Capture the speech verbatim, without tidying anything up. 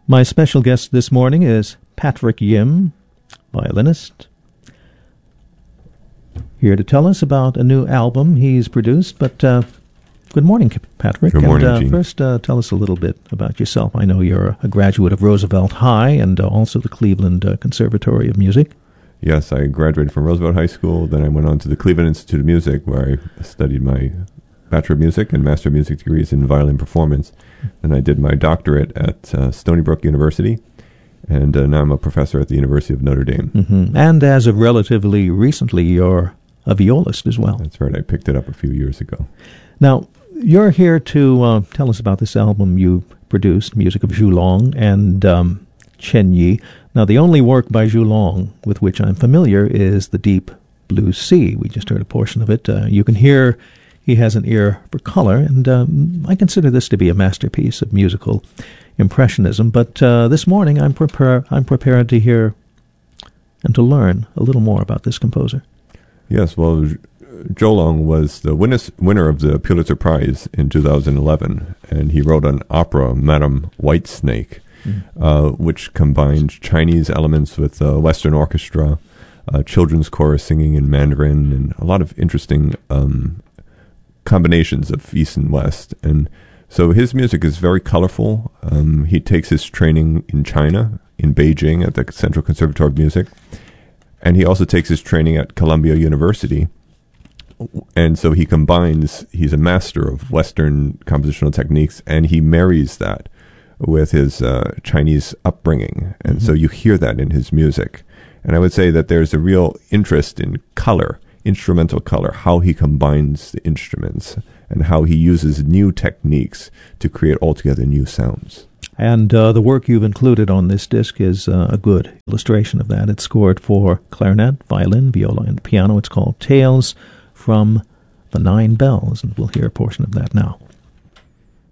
My special guest this morning is Patrick Yim, violinist, here to tell us about a new album he's produced. But uh, good morning, Patrick. Good morning, and, uh, Gene. First, uh, tell us a little bit about yourself. I know you're a graduate of Roosevelt High and uh, also the Cleveland uh, Conservatory of Music. Yes, I graduated from Roosevelt High School. Then I went on to the Cleveland Institute of Music, where I studied my Bachelor of Music and Master of Music degrees in violin performance. And I did my doctorate at uh, Stony Brook University. And uh, now I'm a professor at the University of Notre Dame. Mm-hmm. And as of relatively recently, you're a violist as well. That's right. I picked it up a few years ago. Now, you're here to uh, tell us about this album you produced, music of Zhu Long and um, Chen Yi. Now, the only work by Zhu Long with which I'm familiar is The Deep Blue Sea. We just heard a portion of it. Uh, you can hear he has an ear for color, and um, I consider this to be a masterpiece of musical impressionism. But uh, this morning, I'm, prepar- I'm prepared to hear and to learn a little more about this composer. Yes, well, Zhou Long was the winner winner of the Pulitzer Prize in two thousand eleven, and he wrote an opera, Madame Whitesnake, mm. uh, which combined Chinese elements with uh, Western orchestra, uh, children's chorus singing in Mandarin, and a lot of interesting um, combinations of East and West. And so his music is very colorful. Um, he takes his training in China, in Beijing, at the Central Conservatory of Music. And he also takes his training at Columbia University. And so he combines, he's a master of Western compositional techniques, and he marries that with his uh, Chinese upbringing. And mm-hmm. so you hear that in his music. And I would say that there's a real interest in color, instrumental color, how he combines the instruments and how he uses new techniques to create altogether new sounds. And uh, the work you've included on this disc is uh, a good illustration of that. It's scored for clarinet, violin, viola, and piano. It's called Tales from the Nine Bells, and we'll hear a portion of that now.